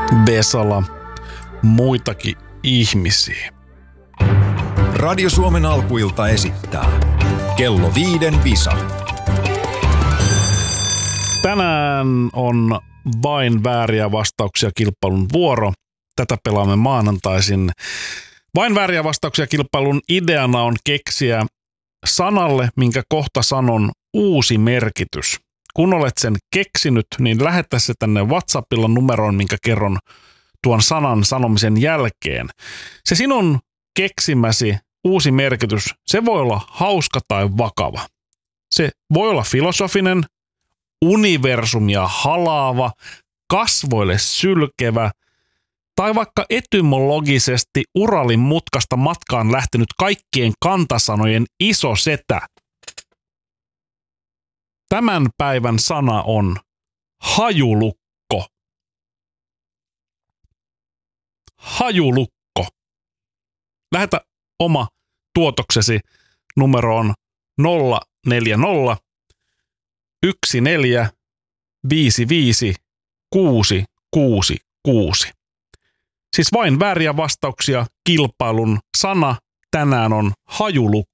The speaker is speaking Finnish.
Vesala, muitakin ihmisiä. Radio Suomen alkuilta esittää Kello 5 Visa. Tänään on vain vääriä vastauksia kilpailun vuoro. Tätä pelaamme maanantaisin. Vain vääriä vastauksia kilpailun ideana on keksiä sanalle, minkä kohta sanon, uusi merkitys. Kun olet sen keksinyt, niin lähetä se tänne WhatsAppilla numeroon, minkä kerron tuon sanan sanomisen jälkeen. Se sinun keksimäsi uusi merkitys, se voi olla hauska tai vakava. Se voi olla filosofinen, universumia halaava, kasvoille sylkevä tai vaikka etymologisesti Uralin mutkasta matkaan lähtenyt kaikkien kantasanojen iso setä. Tämän päivän sana on hajulukko. Hajulukko. Lähetä oma tuotoksesi numeroon 040 14 55 666. Siis vain vääriä vastauksia kilpailun sana tänään on hajulukko.